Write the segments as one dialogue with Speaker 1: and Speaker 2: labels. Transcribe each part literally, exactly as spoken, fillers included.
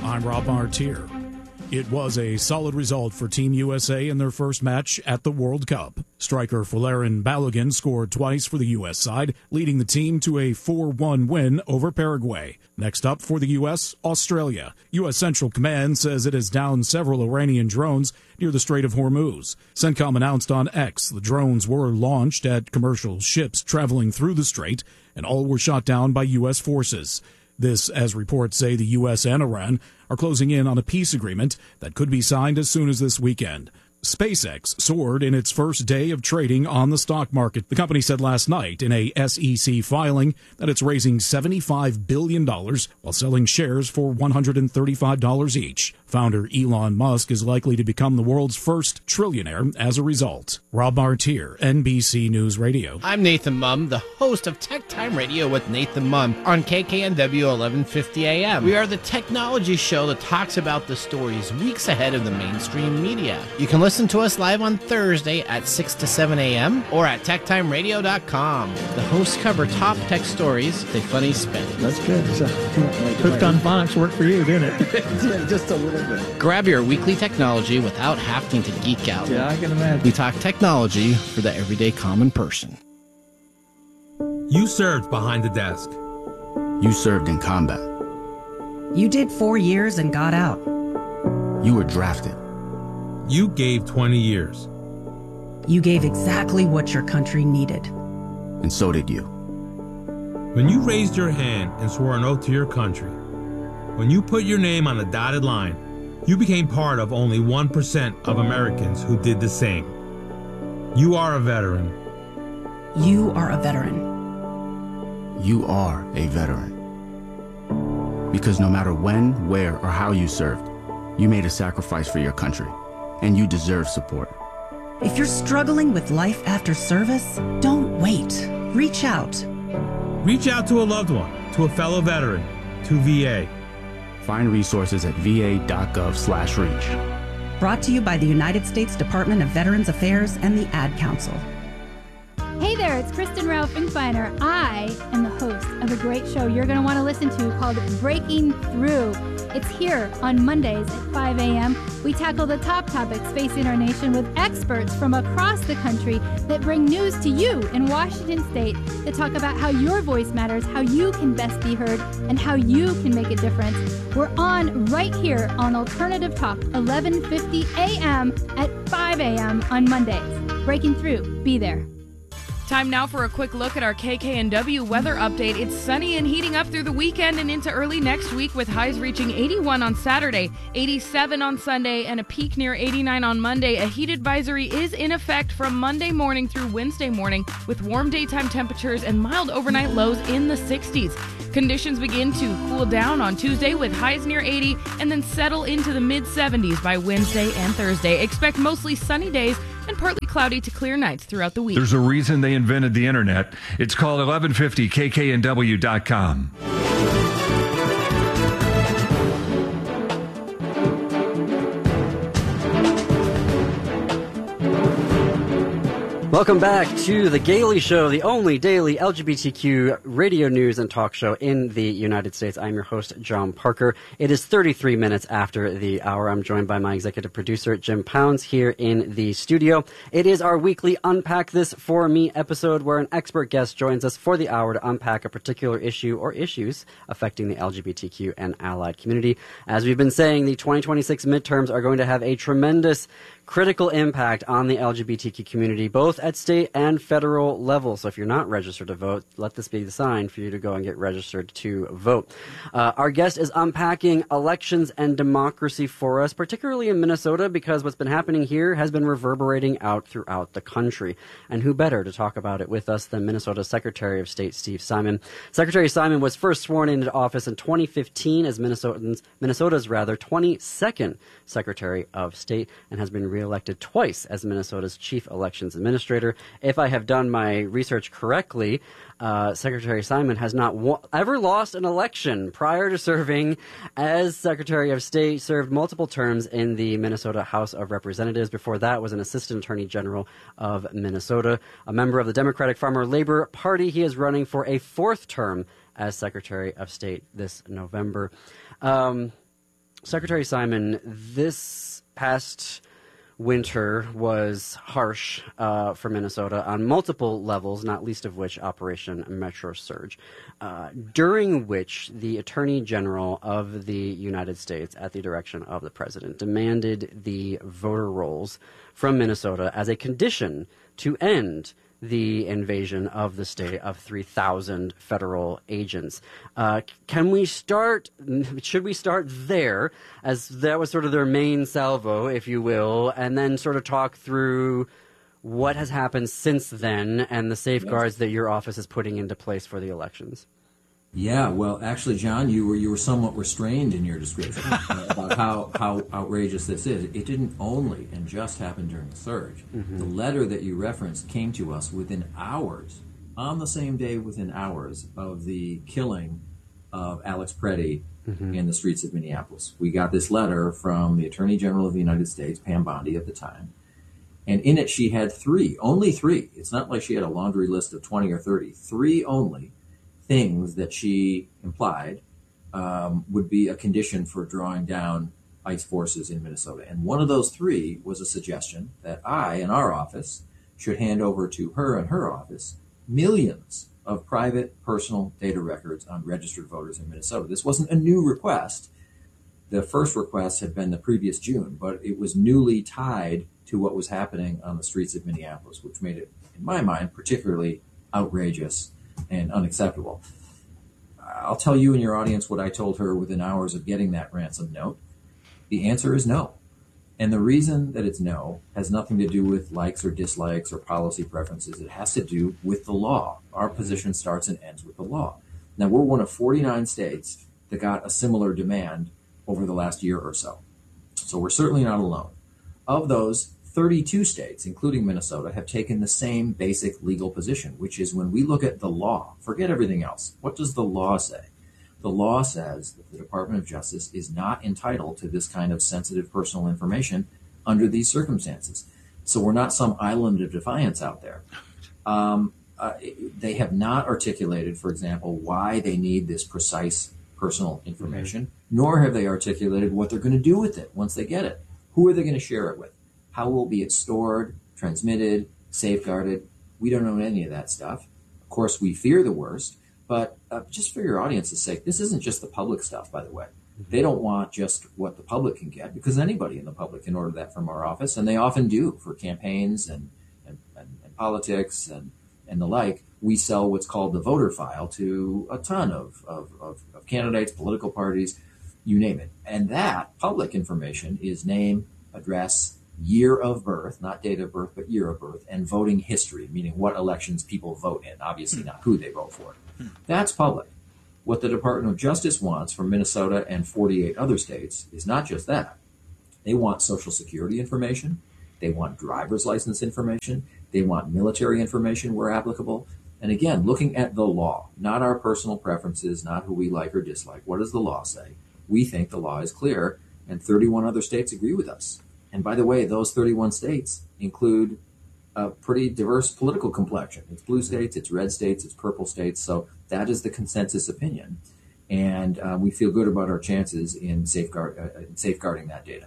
Speaker 1: I'm Rob Martier. It was a solid result for Team U S A in their first match at the World Cup. Striker Folarin Balogun scored twice for the U S side, leading the team to a four one win over Paraguay. Next up for the U S, Australia. U S Central Command says it has downed several Iranian drones near the Strait of Hormuz. CENTCOM announced on X the drones were launched at commercial ships traveling through the strait, and all were shot down by U S forces. This, as reports say, the U S and Iran are closing in on a peace agreement that could be signed as soon as this weekend. SpaceX soared in its first day of trading on the stock market. The company said last night in a S E C filing that it's raising seventy-five billion dollars while selling shares for one hundred thirty-five dollars each. Founder Elon Musk is likely to become the world's first trillionaire as a result. Rob Martier, N B C News Radio.
Speaker 2: I'm Nathan Mumm, the host of Tech Time Radio with Nathan Mumm on K K N W eleven fifty A M. We are the technology show that talks about the stories weeks ahead of the mainstream media. You can listen to us live on Thursday at six to seven A M or at tech time radio dot com. The hosts cover top tech stories with a funny spin.
Speaker 3: That's good. So, Hooked on Phonics worked for you, didn't it?
Speaker 4: Yeah, just a little bit.
Speaker 2: Grab your weekly technology without having to geek out.
Speaker 3: Yeah, I can imagine.
Speaker 2: We talk technology for the everyday common person.
Speaker 5: You served behind the desk.
Speaker 6: You served in combat.
Speaker 7: You did four years and got out.
Speaker 6: You were drafted.
Speaker 5: You gave twenty years.
Speaker 7: You gave exactly what your country needed.
Speaker 6: And so did you.
Speaker 5: When you raised your hand and swore an oath to your country, when you put your name on a dotted line, you became part of only one percent of Americans who did the same. You are a veteran.
Speaker 7: You are a veteran.
Speaker 6: You are a veteran. Because no matter when, where, or how you served, you made a sacrifice for your country, and you deserve support.
Speaker 7: If you're struggling with life after service, don't wait. Reach out.
Speaker 5: Reach out to a loved one, to a fellow veteran, to V A.
Speaker 6: Find resources at v a dot gov slash reach.
Speaker 7: Brought to you by the United States Department of Veterans Affairs and the Ad Council.
Speaker 8: Hey there, it's Kristen Ralph Finkbeiner. I am the host of a great show you're going to want to listen to called Breaking Through. It's here on Mondays at five A M We tackle the top topics facing our nation with experts from across the country that bring news to you in Washington State that talk about how your voice matters, how you can best be heard, and how you can make a difference. We're on right here on Alternative Talk, eleven fifty A M at five A M on Mondays. Breaking Through. Be there.
Speaker 9: Time now for a quick look at our K K N W weather update. It's sunny and heating up through the weekend and into early next week with highs reaching eighty-one on Saturday, eighty-seven on Sunday, and a peak near eighty-nine on Monday. A heat advisory is in effect from Monday morning through Wednesday morning with warm daytime temperatures and mild overnight lows in the sixties. Conditions begin to cool down on Tuesday with highs near eighty and then settle into the mid seventies by Wednesday and Thursday. Expect mostly sunny days and partly cloudy to clear nights throughout the week.
Speaker 10: There's a reason they invented the internet. It's called eleven fifty K K N W dot com.
Speaker 11: Welcome back to The Gaily Show, the only daily L G B T Q radio news and talk show in the United States. I'm your host, John Parker. It is thirty-three minutes after the hour. I'm joined by my executive producer, Jim Pounds, here in the studio. It is our weekly Unpack This For Me episode where an expert guest joins us for the hour to unpack a particular issue or issues affecting the L G B T Q and allied community. As we've been saying, the twenty twenty-six midterms are going to have a tremendous critical impact on the L G B T Q community, both at state and federal level. So if you're not registered to vote, let this be the sign for you to go and get registered to vote. Uh, our guest is unpacking elections and democracy for us, particularly in Minnesota, because what's been happening here has been reverberating out throughout the country. And who better to talk about it with us than Minnesota Secretary of State Steve Simon. Secretary Simon was first sworn into office in twenty fifteen as Minnesotans, Minnesota's rather twenty-second Secretary of State and has been reelected twice as Minnesota's Chief Elections Administrator. If I have done my research correctly, uh, Secretary Simon has not wa- ever lost an election prior to serving as Secretary of State, served multiple terms in the Minnesota House of Representatives. Before that was an Assistant Attorney General of Minnesota. A member of the Democratic Farmer Labor Party, he is running for a fourth term as Secretary of State this November. Um... Secretary Simon, this past winter was harsh uh, for Minnesota on multiple levels, not least of which Operation Metro Surge, uh, during which the Attorney General of the United States, at the direction of the President, demanded the voter rolls from Minnesota as a condition to end the invasion of the state of three thousand federal agents. Uh, can we start, should we start there, as that was sort of their main salvo, if you will, and then sort of talk through what has happened since then and the safeguards that your office is putting into place for the elections?
Speaker 4: Yeah, well, actually, John, you were you were somewhat restrained in your description uh, about how, how outrageous this is. It didn't only and just happen during the surge. Mm-hmm. The letter that you referenced came to us within hours, on the same day within hours, of the killing of Alex Preddy mm-hmm. in the streets of Minneapolis. We got this letter from the Attorney General of the United States, Pam Bondi, at the time. And in it, she had three, only three. It's not like she had a laundry list of twenty or thirty, three only things that she implied um, would be a condition for drawing down ICE forces in Minnesota. And one of those three was a suggestion that I, in our office, should hand over to her and her office millions of private personal data records on registered voters in Minnesota. This wasn't a new request. The first request had been the previous June, but it was newly tied to what was happening on the streets of Minneapolis, which made it, in my mind, particularly outrageous and unacceptable. I'll tell you and your audience what I told her within hours of getting that ransom note. The answer is no. And the reason that it's no has nothing to do with likes or dislikes or policy preferences. It has to do with the law. Our position starts and ends with the law. Now, we're one of forty-nine states that got a similar demand over the last year or so. So we're certainly not alone. Of those, thirty-two states, including Minnesota, have taken the same basic legal position, which is when we look at the law, forget everything else. What does the law say? The law says that the Department of Justice is not entitled to this kind of sensitive personal information under these circumstances. So we're not some island of defiance out there. Um, uh, they have not articulated, for example, why they need this precise personal information, mm-hmm. nor have they articulated what they're going to do with it once they get it. Who are they going to share it with? How will be it stored, transmitted, safeguarded? We don't know any of that stuff. Of course, we fear the worst, but uh, just for your audience's sake, this isn't just the public stuff, by the way. Mm-hmm. They don't want just what the public can get, because anybody in the public can order that from our office, and they often do for campaigns and, and, and, and politics and, and the like. We sell what's called the voter file to a ton of, of, of, of candidates, political parties, you name it. And that public information is name, address, year of birth, not date of birth, but year of birth, and voting history, meaning what elections people vote in, obviously not who they vote for. That's public. What the Department of Justice wants from Minnesota and forty-eight other states is not just that. They want Social Security information. They want driver's license information. They want military information where applicable. And again, looking at the law, not our personal preferences, not who we like or dislike. What does the law say? We think the law is clear, and thirty-one other states agree with us. And by the way, those thirty-one states include a pretty diverse political complexion. It's blue states, it's red states, it's purple states. So that is the consensus opinion. And uh, we feel good about our chances in, safeguard, uh, in safeguarding that data.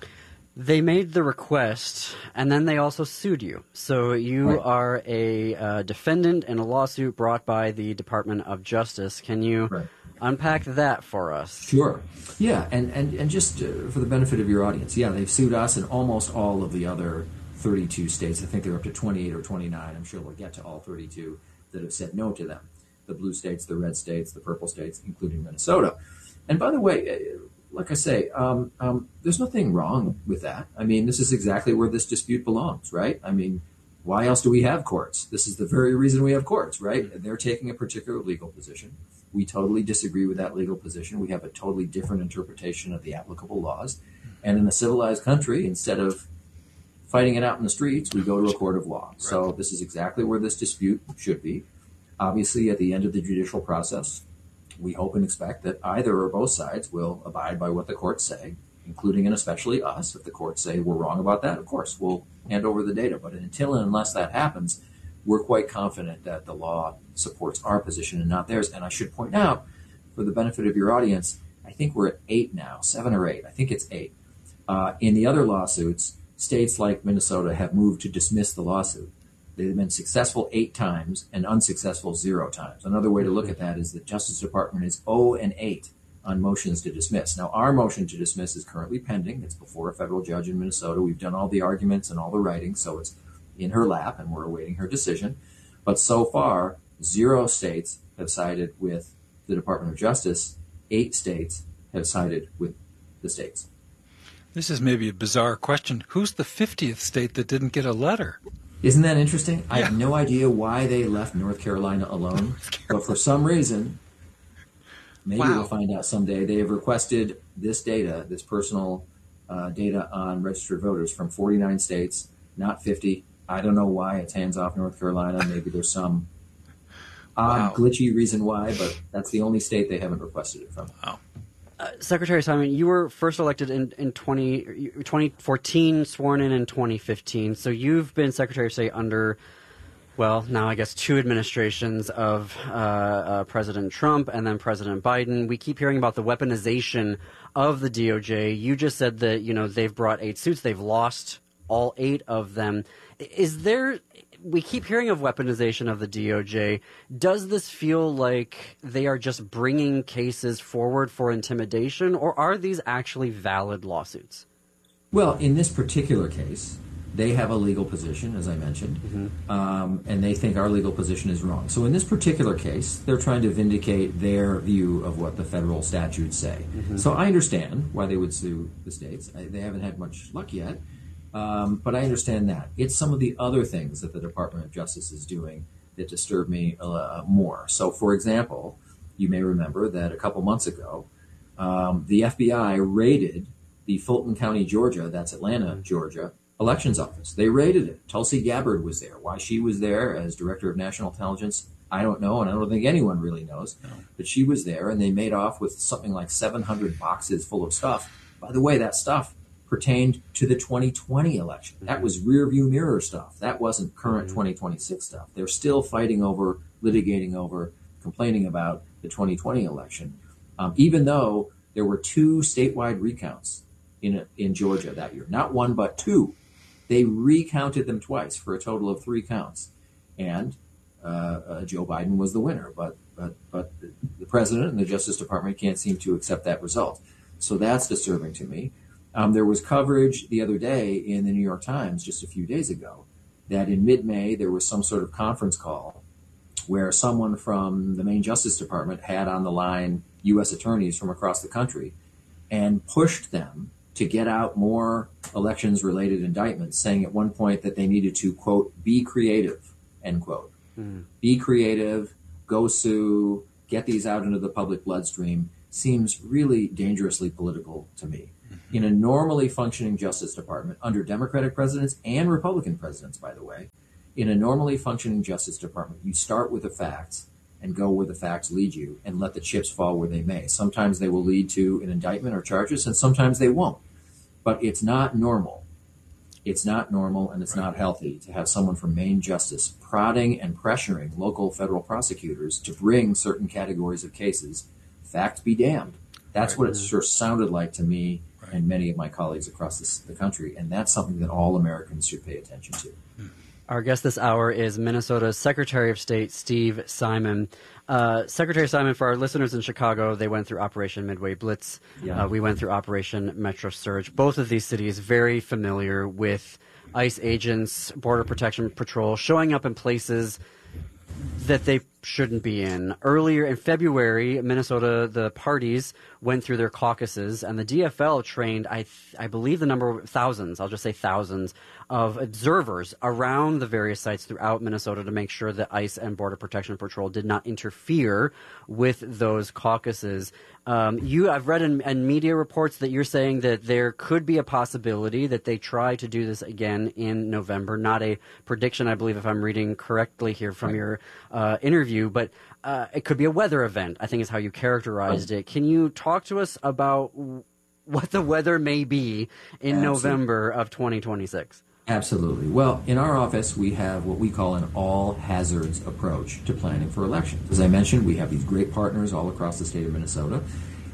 Speaker 11: They made the request, and then they also sued you. So you right. are a uh, defendant in a lawsuit brought by the Department of Justice. Can you right. unpack that for us?
Speaker 4: Sure. Yeah, and, and, and just uh, for the benefit of your audience, yeah, they've sued us and almost all of the other thirty-two states. I think they're up to twenty-eight or twenty-nine. I'm sure we'll get to all thirty-two that have said no to them. The blue states, the red states, the purple states, including Minnesota. And by the way, like I say, um, um, there's nothing wrong with that. I mean, this is exactly where this dispute belongs, right? I mean, why else do we have courts? This is the very reason we have courts, right? They're taking a particular legal position. We totally disagree with that legal position. We have a totally different interpretation of the applicable laws. And in a civilized country, instead of fighting it out in the streets, we go to a court of law. Right. So this is exactly where this dispute should be. Obviously, at the end of the judicial process, we hope and expect that either or both sides will abide by what the courts say, including and especially us. If the courts say we're wrong about that, of course, we'll hand over the data. But until and unless that happens, we're quite confident that the law supports our position and not theirs. And I should point out, for the benefit of your audience, I think think we're at eight now, seven or eight. I think it's eight. Uh, in the other lawsuits, states like Minnesota have moved to dismiss the lawsuit. They've been successful eight times and unsuccessful zero times. Another way to look at that is the Justice Department is zero and eight on motions to dismiss. Now, our motion to dismiss is currently pending. It's before a federal judge in Minnesota. We've done all the arguments and all the writing, so it's in her lap, and we're awaiting her decision. But so far, zero states have sided with the Department of Justice. Eight states have sided with the states.
Speaker 12: This is maybe a bizarre question. Who's the fiftieth state that didn't get a letter?
Speaker 4: Isn't that interesting? Yeah. I have no idea why they left North Carolina alone, but for some reason, maybe wow. we'll find out someday, they have requested this data, this personal uh, data on registered voters from forty-nine states, not fifty. I don't know why it's hands off North Carolina. Maybe there's some odd, wow. glitchy reason why, but that's the only state they haven't requested it from.
Speaker 12: Wow.
Speaker 11: Uh, Secretary Simon, you were first elected in, in twenty, twenty fourteen, sworn in in twenty fifteen. So you've been Secretary of State under, well, now I guess two administrations of uh, uh, President Trump and then President Biden. We keep hearing about the weaponization of the D O J. You just said that, you know, they've brought eight suits. They've lost all eight of them. Is there... We keep hearing of weaponization of the D O J. Does this feel like they are just bringing cases forward for intimidation, or are these actually valid lawsuits?
Speaker 4: Well, in this particular case, they have a legal position, as I mentioned, mm-hmm. um, and they think our legal position is wrong. So in this particular case, they're trying to vindicate their view of what the federal statutes say. Mm-hmm. So I understand why they would sue the states. I, they haven't had much luck yet. Um, but I understand that. It's some of the other things that the Department of Justice is doing that disturb me uh, more. So, for example, you may remember that a couple months ago, um, the F B I raided the Fulton County, Georgia, that's Atlanta, Georgia, elections office. They raided it. Tulsi Gabbard was there. Why she was there as Director of National Intelligence, I don't know, and I don't think anyone really knows. No. But she was there, and they made off with something like seven hundred boxes full of stuff. By the way, that stuff pertained to the twenty twenty election. That was rearview mirror stuff. That wasn't current mm-hmm. twenty twenty-six stuff. They're still fighting over, litigating over, complaining about the twenty twenty election, um, even though there were two statewide recounts in in Georgia that year. Not one, but two. They recounted them twice for a total of three counts, and uh, uh, Joe Biden was the winner. But but but the president and the Justice Department can't seem to accept that result. So that's disturbing to me. Um, there was coverage the other day in the New York Times just a few days ago that in mid-May there was some sort of conference call where someone from the Maine Justice Department had on the line U S attorneys from across the country and pushed them to get out more elections-related indictments, saying at one point that they needed to, quote, be creative, end quote. Mm. Be creative, go sue, get these out into the public bloodstream seems really dangerously political to me. In a normally functioning Justice Department, under Democratic presidents and Republican presidents, by the way, in a normally functioning Justice Department, you start with the facts and go where the facts lead you and let the chips fall where they may. Sometimes they will lead to an indictment or charges, and sometimes they won't. But it's not normal. It's not normal, and it's right. not healthy to have someone from Maine Justice prodding and pressuring local federal prosecutors to bring certain categories of cases. Fact be damned. That's right. what it sure sounded like to me and many of my colleagues across this, the country, and that's something that all Americans should pay attention to.
Speaker 11: Our guest this hour is Minnesota's Secretary of State, Steve Simon. Uh, Secretary Simon, for our listeners in Chicago, they went through Operation Midway Blitz. Yeah. Uh, we went through Operation Metro Surge. Both of these cities very familiar with ICE agents, Border Protection Patrol, showing up in places that they shouldn't be in. Earlier in February, Minnesota, the parties went through their caucuses, and the D F L trained, I, th- I believe the number of thousands, I'll just say thousands, of observers around the various sites throughout Minnesota to make sure that ICE and Border Protection Patrol did not interfere with those caucuses. Um, you, I've read in, in media reports that you're saying that there could be a possibility that they try to do this again in November. Not a prediction, I believe, if I'm reading correctly here from your uh, interview, but uh, it could be a weather event, I think is how you characterized it. Can you talk to us about what the weather may be in Absolutely. November of twenty twenty-six?
Speaker 4: Absolutely. Well, in our office, we have what we call an all-hazards approach to planning for elections. As I mentioned, we have these great partners all across the state of Minnesota,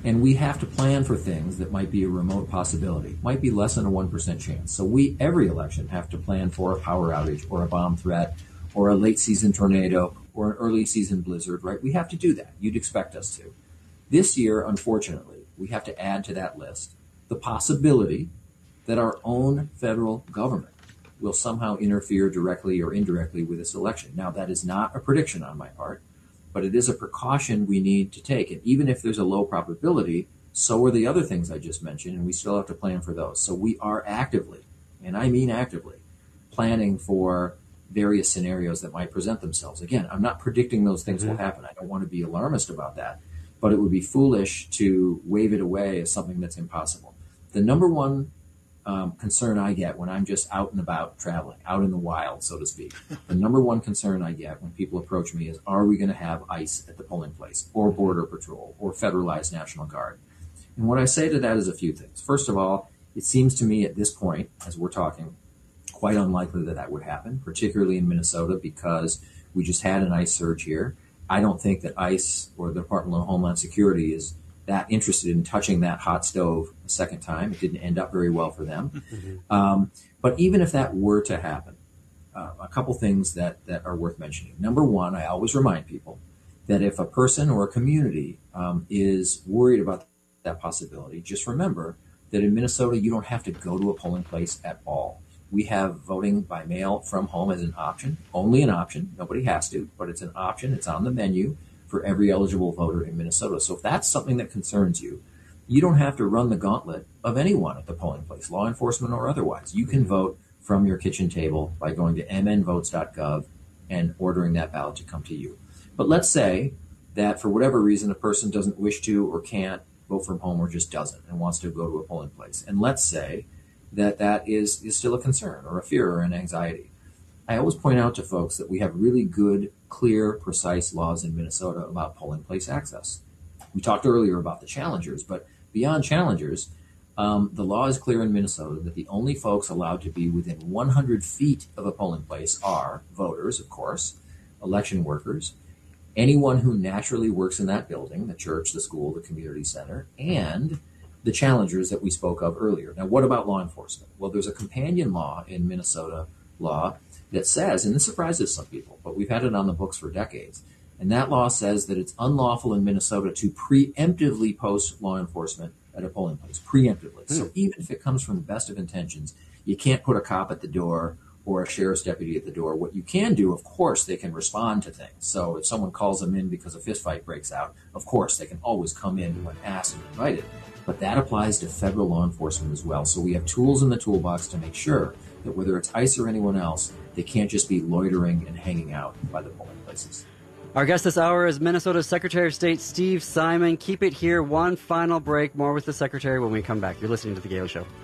Speaker 4: And we have to plan for things that might be a remote possibility, might be less than a one percent chance. So we, every election, have to plan for a power outage or a bomb threat or a late season tornado or an early season blizzard, right? We have to do that. You'd expect us to. This year, unfortunately, we have to add to that list the possibility that our own federal government will somehow interfere directly or indirectly with this election. Now, that is not a prediction on my part, but it is a precaution we need to take. And even if there's a low probability, so are the other things I just mentioned, and we still have to plan for those. So we are actively, and I mean actively, planning for various scenarios that might present themselves. Again, I'm not predicting those things mm-hmm. will happen. I don't want to be alarmist about that, but it would be foolish to wave it away as something that's impossible. The number one um, concern I get when I'm just out and about traveling, out in the wild, so to speak, the number one concern I get when people approach me is, are we going to have ICE at the polling place, or Border Patrol, or federalized National Guard? And what I say to that is a few things. First of all, it seems to me at this point, as we're talking, quite unlikely that that would happen, particularly in Minnesota, because we just had an ICE surge here. I don't think that ICE or the Department of Homeland Security is that interested in touching that hot stove a second time. It didn't end up very well for them. Mm-hmm. Um, but even if that were to happen, uh, a couple things that, that are worth mentioning. Number one, I always remind people that if a person or a community um, is worried about that possibility, just remember that in Minnesota, you don't have to go to a polling place at all. We have voting by mail from home as an option, only an option. Nobody has to, but it's an option. It's on the menu for every eligible voter in Minnesota. So if that's something that concerns you, you don't have to run the gauntlet of anyone at the polling place, law enforcement or otherwise. You can vote from your kitchen table by going to m n votes dot gov and ordering that ballot to come to you. But let's say that for whatever reason, a person doesn't wish to or can't vote from home or just doesn't and wants to go to a polling place. And let's say that that is, is still a concern or a fear or an anxiety. I always point out to folks that we have really good, clear, precise laws in Minnesota about polling place access. We talked earlier about the challengers, but beyond challengers, um, the law is clear in Minnesota that the only folks allowed to be within one hundred feet of a polling place are voters, of course, election workers, anyone who naturally works in that building, the church, the school, the community center, and the challengers that we spoke of earlier. Now, what about law enforcement? Well, there's a companion law in Minnesota law that says, and this surprises some people, but we've had it on the books for decades, and that law says that it's unlawful in Minnesota to preemptively post law enforcement at a polling place, preemptively. Mm. So even if it comes from the best of intentions, you can't put a cop at the door or a sheriff's deputy at the door. What you can do, of course, they can respond to things. So if someone calls them in because a fist fight breaks out, of course, they can always come in when asked and invited. But that applies to federal law enforcement as well. So we have tools in the toolbox to make sure that whether it's ICE or anyone else, they can't just be loitering and hanging out by the polling places.
Speaker 11: Our guest this hour is Minnesota Secretary of State Steve Simon. Keep it here. One final break. More with the Secretary when we come back. You're listening to The Gale Show.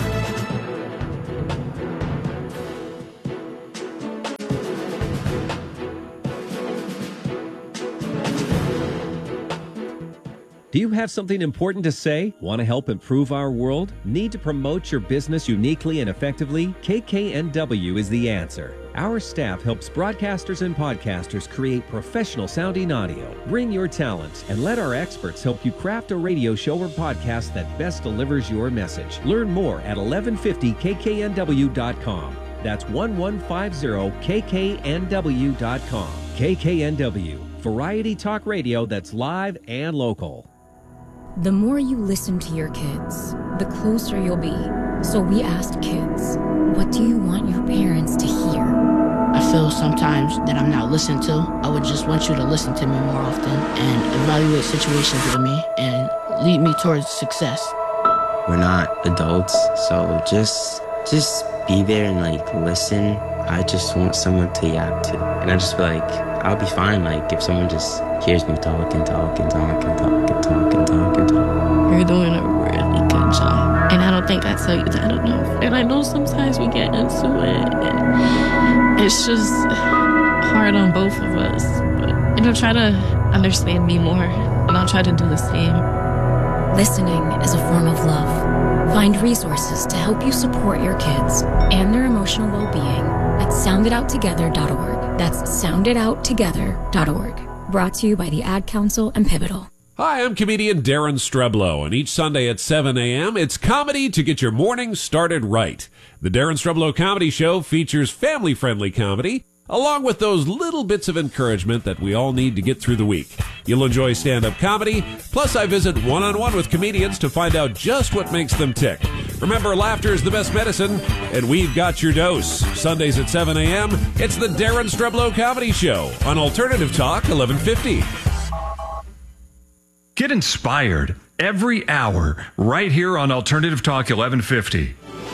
Speaker 13: Do you have something important to say? Want to help improve our world? Need to promote your business uniquely and effectively? K K N W is the answer. Our staff helps broadcasters and podcasters create professional sounding audio. Bring your talents and let our experts help you craft a radio show or podcast that best delivers your message. Learn more at eleven fifty K K N W dot com. That's eleven fifty K K N W dot com. K K N W, variety talk radio that's live and local.
Speaker 14: The more you listen to your kids, the closer you'll be. So we asked kids, what do you want your parents to hear?
Speaker 15: I feel sometimes that I'm not listened to. I would just want you to listen to me more often and evaluate situations with me and lead me towards success.
Speaker 16: We're not adults, so just just be there and like listen. I just want someone to yap to. And I just feel like I'll be fine like if someone just hears me talk and talk and talk and talk and talk and talk and talk.
Speaker 15: You're doing a really good job. And I don't think I tell you that enough. And I know sometimes we get into it and it's just hard on both of us. But you know, try to understand me more and I'll try to do the same.
Speaker 14: Listening is a form of love. Find resources to help you support your kids and their emotional well-being at sound it out together dot org. That's sound it out together dot org. Brought to you by the Ad Council and Pivotal.
Speaker 17: Hi, I'm comedian Darren Streblow, and each Sunday at seven a.m., it's comedy to get your morning started right. The Darren Streblow Comedy Show features family-friendly comedy, along with those little bits of encouragement that we all need to get through the week. You'll enjoy stand-up comedy, plus I visit one-on-one with comedians to find out just what makes them tick. Remember, laughter is the best medicine, and we've got your dose. Sundays at seven a.m., it's the Darren Streblow Comedy Show on Alternative Talk eleven fifty.
Speaker 10: Get inspired every hour right here on Alternative Talk eleven fifty.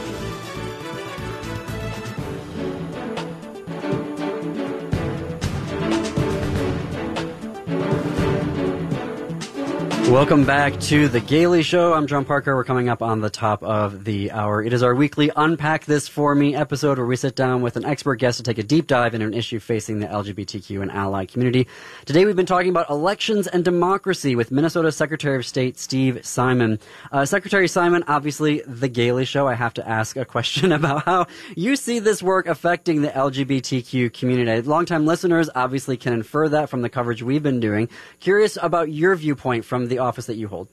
Speaker 11: Welcome back to The Gailey Show. I'm John Parker. We're coming up on the top of the hour. It is our weekly Unpack This For Me episode where we sit down with an expert guest to take a deep dive into an issue facing the L G B T Q and ally community. Today we've been talking about elections and democracy with Minnesota Secretary of State Steve Simon. Uh, Secretary Simon, obviously The Gailey Show. I have to ask a question about how you see this work affecting the L G B T Q community. Longtime listeners obviously can infer that from the coverage we've been doing. Curious about your viewpoint from the office that you hold.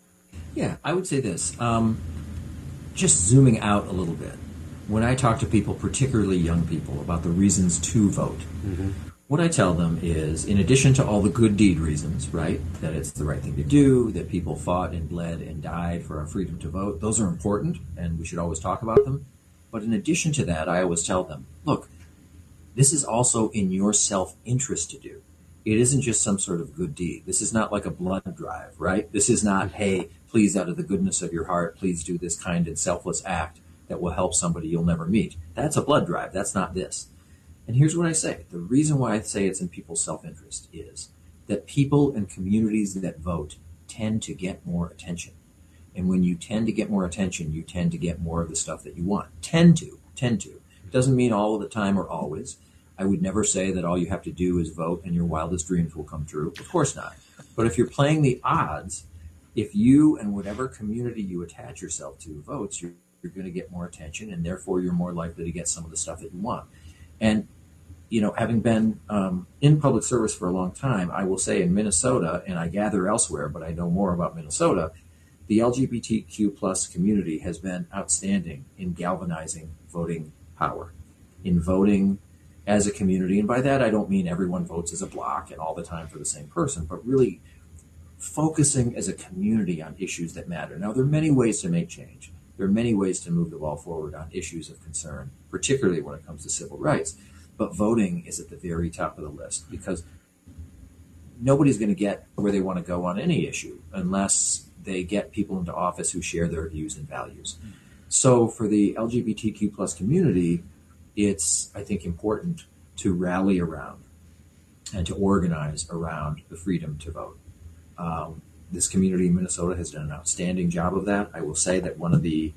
Speaker 4: Yeah, I would say this. Um, just zooming out a little bit, when I talk to people, particularly young people, about the reasons to vote, mm-hmm. what I tell them is, in addition to all the good deed reasons, right, that it's the right thing to do, that people fought and bled and died for our freedom to vote, those are important, and we should always talk about them. But in addition to that, I always tell them, look, this is also in your self-interest to do. It isn't just some sort of good deed. This is not like a blood drive, right? This is not, hey, please, out of the goodness of your heart, please do this kind and selfless act that will help somebody you'll never meet. That's a blood drive. That's not this. And here's what I say. The reason why I say it's in people's self-interest is that people and communities that vote tend to get more attention. And when you tend to get more attention, you tend to get more of the stuff that you want. Tend to. Tend to. It doesn't mean all of the time or always. I would never say that all you have to do is vote and your wildest dreams will come true. Of course not. But if you're playing the odds, if you and whatever community you attach yourself to votes, you're, you're going to get more attention, and therefore you're more likely to get some of the stuff that you want. And, you know, having been um, in public service for a long time, I will say in Minnesota, and I gather elsewhere, but I know more about Minnesota, the L G B T Q plus community has been outstanding in galvanizing voting power, in voting as a community. And by that, I don't mean everyone votes as a block and all the time for the same person, but really focusing as a community on issues that matter. Now, there are many ways to make change. There are many ways to move the ball forward on issues of concern, particularly when it comes to civil rights. But voting is at the very top of the list because nobody's going to get where they want to go on any issue unless they get people into office who share their views and values. So for the L G B T Q plus community, it's, I think, important to rally around and to organize around the freedom to vote. Um, this community in Minnesota has done an outstanding job of that. I will say that one of the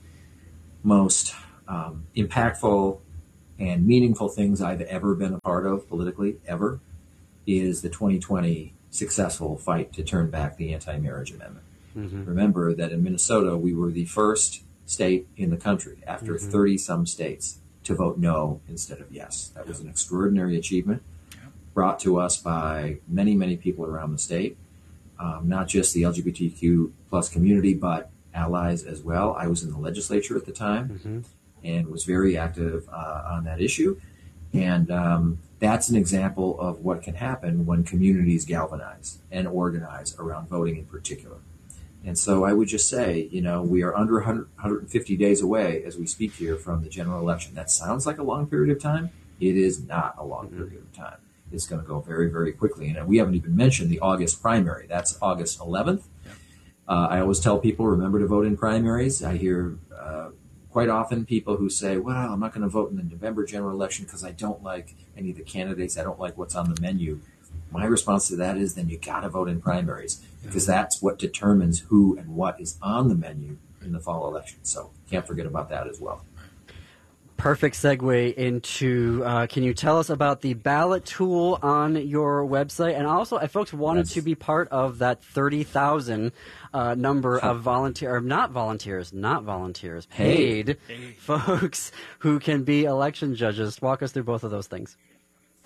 Speaker 4: most um, impactful and meaningful things I've ever been a part of politically, ever, is the twenty twenty successful fight to turn back the anti-marriage amendment. Mm-hmm. Remember that in Minnesota, we were the first state in the country after mm-hmm. thirty some states to vote no instead of yes. That was an extraordinary achievement brought to us by many, many people around the state, um, not just the L G B T Q plus community, but allies as well. I was in the legislature at the time mm-hmm. and was very active uh, on that issue. And um, that's an example of what can happen when communities galvanize and organize around voting in particular. And so I would just say, you know, we are under one hundred, one hundred fifty days away as we speak here from the general election. That sounds like a long period of time. It is not a long period of time. It's going to go very, very quickly. And we haven't even mentioned the August primary. That's August eleventh. Yeah. Uh, I always tell people, remember to vote in primaries. I hear uh, quite often people who say, well, I'm not going to vote in the November general election because I don't like any of the candidates. I don't like what's on the menu. My response to that is then you got to vote in primaries because that's what determines who and what is on the menu in the fall election. So can't forget about that as well.
Speaker 11: Perfect segue into, uh, can you tell us about the ballot tool on your website? And also, if folks wanted yes. to be part of that thirty thousand uh, number of volunteer, or not volunteers, not volunteers, paid hey. folks who can be election judges, walk us through both of those things.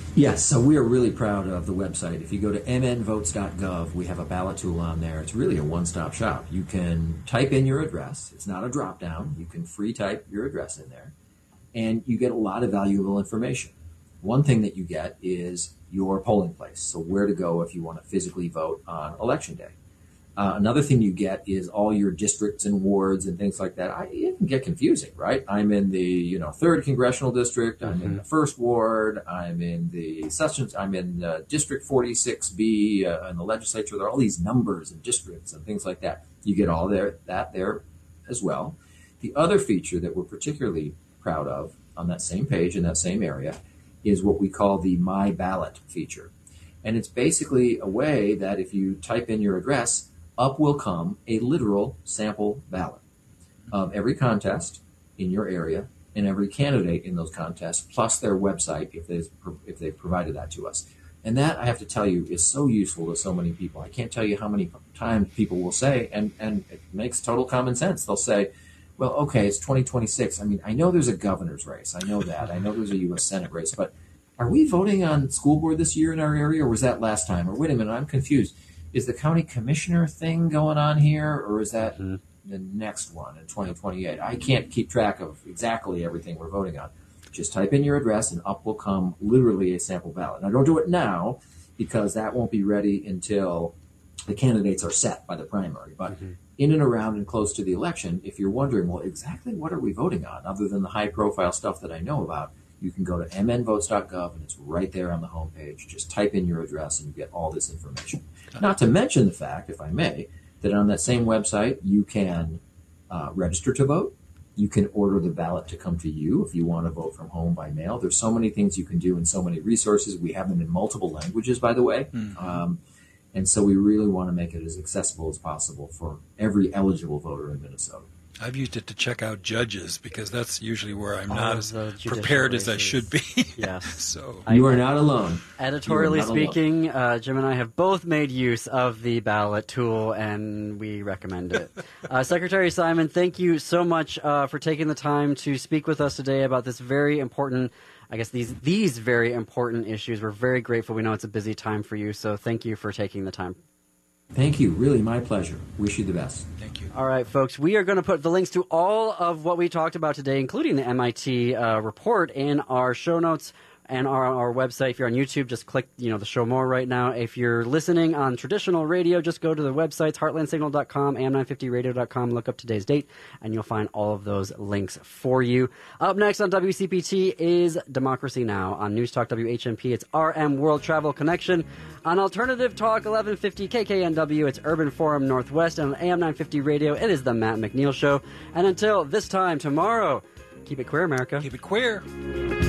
Speaker 4: Yes, so we are really proud of the website. If you go to m n votes dot gov, we have a ballot tool on there. It's really a one-stop shop. You can type in your address. It's not a drop-down. You can free type your address in there, and you get a lot of valuable information. One thing that you get is your polling place, so where to go if you want to physically vote on Election Day. Uh, another thing you get is all your districts and wards and things like that. I, it can get confusing, right? I'm in the you know third congressional district. I'm mm-hmm. in the first ward. I'm in the sessions. I'm in uh, District forty-six B uh, in the legislature. There are all these numbers and districts and things like that. You get all there that there as well. The other feature that we're particularly proud of on that same page in that same area is what we call the My Ballot feature, and it's basically a way that if you type in your address, up will come a literal sample ballot of every contest in your area and every candidate in those contests, plus their website if they've, if they've provided that to us. And that, I have to tell you, is so useful to so many people. I can't tell you how many times people will say, and, and it makes total common sense. They'll say, well, okay, it's twenty twenty-six. I mean, I know there's a governor's race. I know that. I know there's a U S Senate race. But are we voting on school board this year in our area, or was that last time? Or wait a minute, I'm confused. Is the county commissioner thing going on here, or is that mm-hmm. the next one in twenty twenty-eight? I can't keep track of exactly everything we're voting on. Just type in your address, and up will come literally a sample ballot. Now, don't do it now, because that won't be ready until the candidates are set by the primary. But mm-hmm. in and around and close to the election, if you're wondering, well, exactly what are we voting on, other than the high-profile stuff that I know about, you can go to m n votes dot gov, and it's right there on the homepage. Just type in your address, and you get all this information. Not to mention the fact, if I may, that on that same website, you can uh, register to vote. You can order the ballot to come to you if you want to vote from home by mail. There's so many things you can do and so many resources. We have them in multiple languages, by the way. Mm-hmm. Um, and so we really want to make it as accessible as possible for every eligible voter in Minnesota.
Speaker 12: I've used it to check out judges, because that's usually where I'm not as prepared races. as I should be.
Speaker 11: Yes.
Speaker 12: So
Speaker 4: you are not alone.
Speaker 11: Editorially
Speaker 4: not
Speaker 11: speaking,
Speaker 4: alone.
Speaker 11: Uh, Jim and I have both made use of the ballot tool, and we recommend it. uh, Secretary Simon, thank you so much uh, for taking the time to speak with us today about this very important, I guess these these very important issues. We're very grateful. We know it's a busy time for you, so thank you for taking the time.
Speaker 4: Thank you. Really, my pleasure. Wish you the best.
Speaker 12: Thank you.
Speaker 11: All right, folks. We are going to put the links to all of what we talked about today, including the M I T uh, report, in our show notes and our, our website. If you're on YouTube, just click, you know, the show more right now. If you're listening on traditional radio, just go to the websites, heartland signal dot com, a m nine fifty radio dot com, look up today's date, and you'll find all of those links for you. Up next on W C P T is Democracy Now! On News Talk W H M P, it's R M World Travel Connection. On Alternative Talk eleven fifty K K N W, it's Urban Forum Northwest. And on A M nine fifty Radio, it is the Matt McNeil Show. And until this time tomorrow, keep it queer, America.
Speaker 12: Keep it queer.